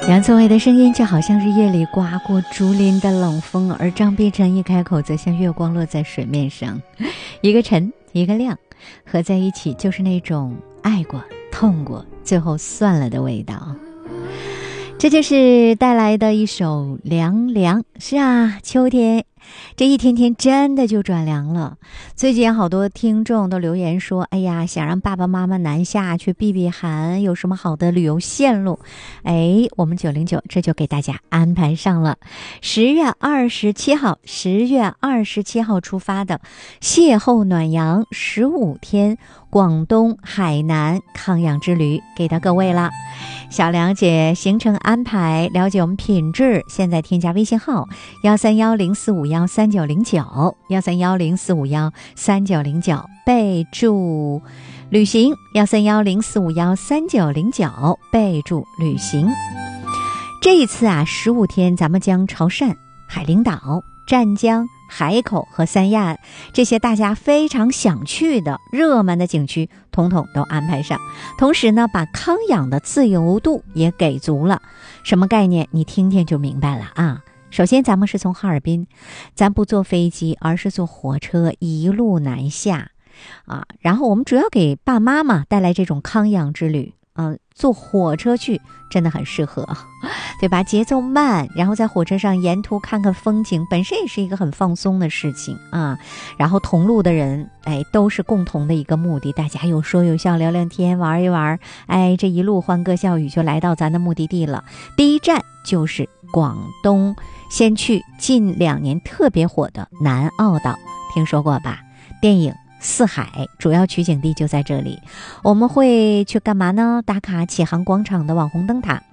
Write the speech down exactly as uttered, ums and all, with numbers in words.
杨宗纬的声音就好像是夜里刮过竹林的冷风，而张碧晨一开口则像月光落在水面上，一个沉一个亮，合在一起就是那种爱过痛过最后算了的味道。这就是带来的一首凉凉。是啊，秋天这一天天真的就转凉了。最近好多听众都留言说，哎呀，想让爸爸妈妈南下去避避寒，有什么好的旅游线路？哎，我们九零九这就给大家安排上了。十月二十七号，十月二十七号出发的邂逅暖阳十五天广东海南康养之旅给到各位了。想了解行程安排，了解我们品质，现在添加微信号幺三幺零四五幺三九零九幺三幺零四五幺三九零九，备注旅行幺三幺零四五幺三九零九，备注旅行。这一次啊，十五天咱们将潮汕、海陵岛、湛江、海口和三亚这些大家非常想去的热门的景区统统都安排上，同时呢把康养的自由度也给足了。什么概念？你听听就明白了啊。首先咱们是从哈尔滨，咱不坐飞机，而是坐火车一路南下啊。然后我们主要给爸妈妈带来这种康养之旅，嗯、呃，坐火车去真的很适合，对吧？节奏慢，然后在火车上沿途看看风景，本身也是一个很放松的事情啊。然后同路的人，哎，都是共同的一个目的，大家有说有笑，聊聊天，玩一玩，哎，这一路欢歌笑语就来到咱的目的地了。第一站就是广东，先去近两年特别火的南澳岛，听说过吧？电影四海主要取景地就在这里。我们会去干嘛呢？打卡启航广场的网红灯塔，